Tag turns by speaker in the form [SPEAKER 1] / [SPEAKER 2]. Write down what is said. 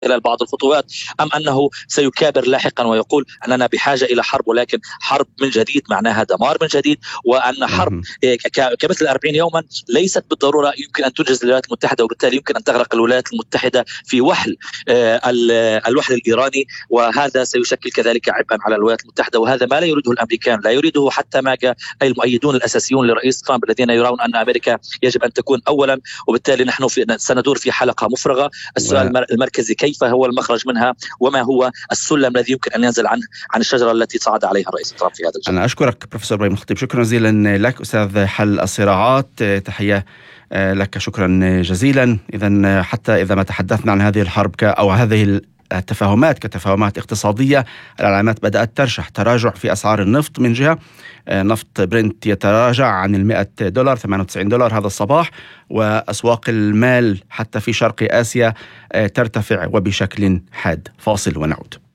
[SPEAKER 1] خلال بعض الخطوات، أم أنه سيكابر لاحقا ويقول أننا بحاجة إلى حرب، ولكن حرب من جديد معناها دمار من جديد، وأن حرب كمثل 40 يوما ليست بالضرورة يمكن أن تنجز الولايات المتحدة، وبالتالي يمكن أن تغرق الولايات المتحدة في وحل الوحل الإيراني، وهذا سيشكل كذلك عبئا على الولايات المتحدة، وهذا ما لا يريده الأمريكان، لا يريده حتى ماجا أي المؤيدون الأساسيون لرئيس ترامب الذين يرون أن أمريكا يجب أن تكون أولا، وبالتالي نحن سندور في حلقة مفرغة. السؤال المركزي كيف هو المخرج منها، وما هو السلم الذي يمكن أن ينزل عن الشجرة التي صعد عليها الرئيس ترامب في هذا الجانب.
[SPEAKER 2] أنا أشكرك بروفيسور إبراهيم الخطيب، شكرا جزيلا لك أستاذ حل الصراعات، تحية لك، شكرا جزيلا. إذن حتى إذا ما تحدثنا عن هذه الحرب أو هذه التفاهمات كتفاهمات اقتصادية، العلامات بدأت ترشح تراجع في أسعار النفط. من جهة نفط برنت يتراجع عن $100 $98 هذا الصباح، وأسواق المال حتى في شرق آسيا ترتفع وبشكل حاد. فاصل ونعود.